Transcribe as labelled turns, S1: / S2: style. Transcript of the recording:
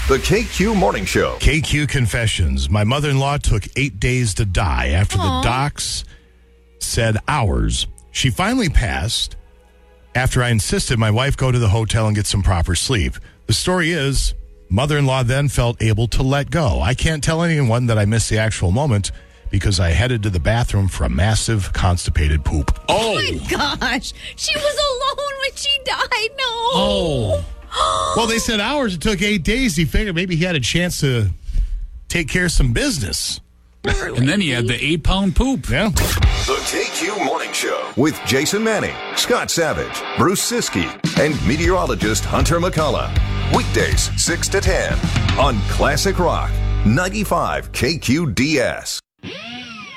S1: The KQ Morning Show.
S2: KQ Confessions. My mother-in-law took 8 days to die after the docs said hours. She finally passed after I insisted my wife go to the hotel and get some proper sleep. The story is, mother-in-law then felt able to let go. I can't tell anyone that I missed the actual moment because I headed to the bathroom for a massive constipated poop.
S3: Oh my gosh. She was alone when she died. No.
S2: Oh. Well, they said hours. It took 8 days. He figured maybe he had a chance to take care of some business.
S4: And then he had the 8-pound poop.
S2: Yeah.
S1: The KQ Morning Show with Jason Manning, Scott Savage, Bruce Siskey, and meteorologist Hunter McCullough. Weekdays 6 to 10 on Classic Rock 95 KQDS.